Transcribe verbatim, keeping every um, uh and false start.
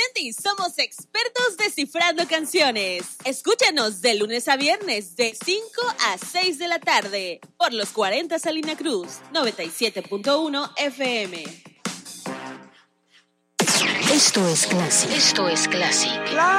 Melendi somos expertos descifrando canciones. Escúchanos de lunes a viernes de cinco a seis de la tarde por los cuarenta Salina Cruz, noventa y siete punto uno F M. Esto es Classic. Esto es Classic.